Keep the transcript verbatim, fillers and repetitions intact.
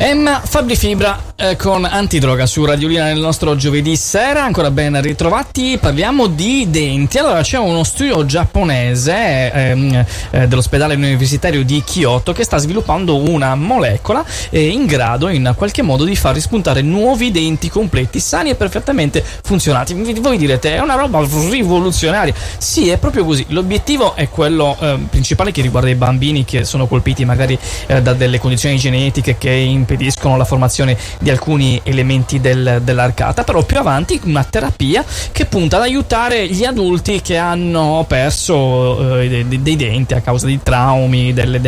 Emma Fabri Fibra eh, con Antidroga su Radiolina nel nostro giovedì sera. Ancora ben ritrovati, parliamo di denti. Allora, c'è uno studio giapponese ehm, eh, dell'ospedale universitario di Kyoto che sta sviluppando una molecola eh, in grado in qualche modo di far rispuntare nuovi denti completi, sani e perfettamente funzionanti. Voi direte, è una roba rivoluzionaria. Sì, è proprio così. L'obiettivo è quello eh, principale, che riguarda i bambini che sono colpiti magari eh, da delle condizioni genetiche che impediscono la formazione di alcuni elementi del, dell'arcata. Però più avanti una terapia che punta ad aiutare gli adulti che hanno perso eh, dei, dei denti a causa di traumi, delle,